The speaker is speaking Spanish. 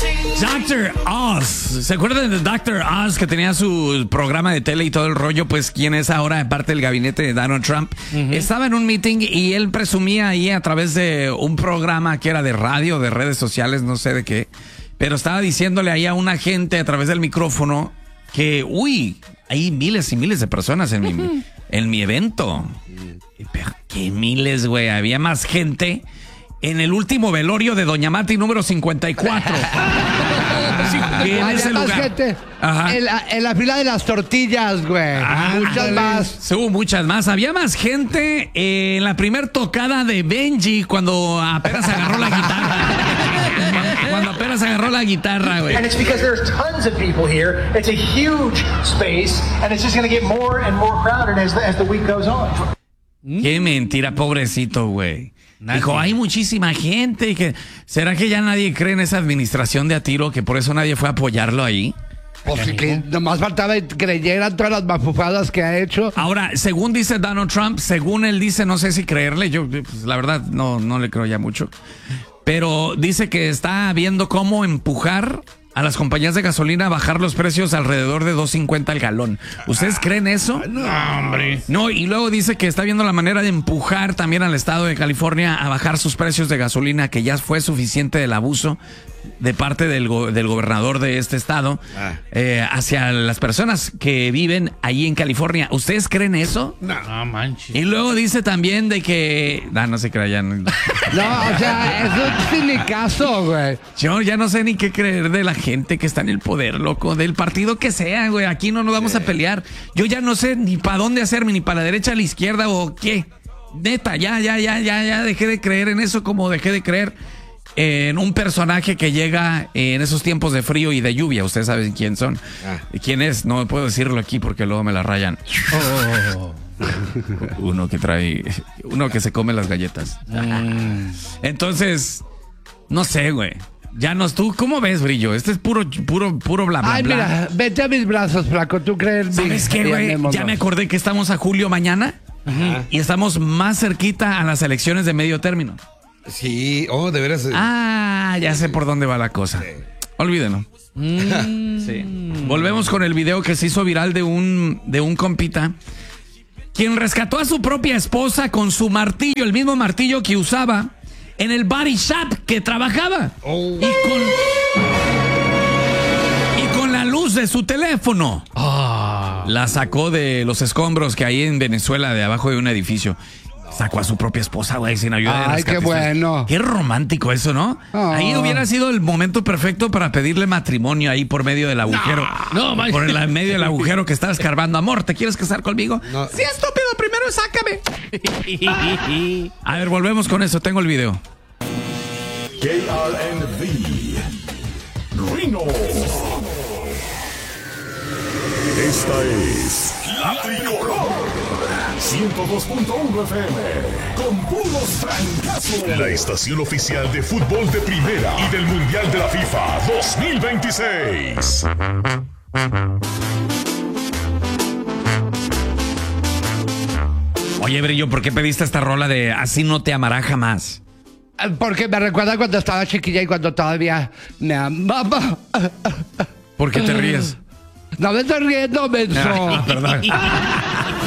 Dr. Oz. ¿Se acuerdan de Dr. Oz que tenía su programa de tele y todo el rollo? Pues quien es ahora parte del gabinete de Donald Trump. Estaba en un meeting y él presumía ahí a través de un programa que era de radio, de redes sociales, no sé de qué. Pero estaba diciéndole ahí a una gente a través del micrófono que, hay miles y miles de personas en mi evento. Pero qué miles, güey. Había más gente en el último velorio de Doña Mati número 54. Había más gente en la fila de las tortillas, güey. Muchas más. Hubo muchas más. Había más gente en la primer tocada de Benji cuando apenas agarró la guitarra. Cuando apenas agarró la guitarra, güey. And it's because there's tons of people here. It's a huge space, and it's just going to get more and more crowded as the week goes on. Qué mentira, pobrecito, güey. Dijo, hay muchísima gente. Y que, ¿será que ya nadie cree en esa administración de a tiro? Que por eso nadie fue a apoyarlo ahí. Pues sí, que nomás faltaba que creyeran todas las mafufadas que ha hecho. Ahora, según dice Donald Trump, según él dice, no sé si creerle, yo pues, la verdad no le creo ya mucho. Pero dice que está viendo cómo empujar a las compañías de gasolina a bajar los precios alrededor de $2.50 al galón. ¿Ustedes creen eso? No, hombre. No, y luego dice que está viendo la manera de empujar también al estado de California a bajar sus precios de gasolina, que ya fue suficiente del abuso de parte del gobernador de este estado hacia las personas que viven ahí en California. ¿Ustedes creen eso? No manches. Y luego dice también de que... no se crean. No, o sea, eso es ni caso, güey. Yo ya no sé ni qué creer de la gente que está en el poder, loco. Del partido que sea, güey. Aquí no nos vamos a pelear. Yo ya no sé ni para dónde hacerme, ni para la derecha, a la izquierda o qué. Neta, ya dejé de creer en eso como dejé de creer en un personaje que llega en esos tiempos de frío y de lluvia. Ustedes saben quién son. ¿Quién es? No puedo decirlo aquí porque luego me la rayan. Uno que se come las galletas. Entonces, no sé, güey. Ya no, ¿tú cómo ves, Brillo? Este es puro bla, bla, Ay, bla. mira, vete a mis brazos, flaco. ¿Tú crees? ¿Sabes qué, güey? Ya me acordé que estamos a julio mañana y estamos más cerquita a las elecciones de medio término. Sí, de veras. Ya sé por dónde va la cosa. Sí. Olvídenlo. Sí. Volvemos con el video que se hizo viral de un compita quien rescató a su propia esposa con su martillo, el mismo martillo que usaba en el body shop que trabajaba. Y con la luz de su teléfono. La sacó de los escombros que hay en Venezuela, de abajo de un edificio. Sacó a su propia esposa, güey, sin ayuda de rescate. Ay, qué bueno. Qué romántico eso, ¿no? Ahí hubiera sido el momento perfecto para pedirle matrimonio ahí por medio del agujero. Por el medio del agujero que estaba escarbando. Amor, ¿te quieres casar conmigo? No. Sí, estúpido, primero sácame. A ver, volvemos con eso. Tengo el video. KRNV Reno. Esta es La Tricolor 102.1 FM con puros francazos. La estación oficial de fútbol de primera y del Mundial de la FIFA 2026. Oye, Brillo, ¿por qué pediste esta rola de Así no te amará jamás? Porque me recuerda cuando estaba chiquilla y cuando todavía me amaba. ¿Por qué te ríes? No me estoy riendo, menso. Perdón.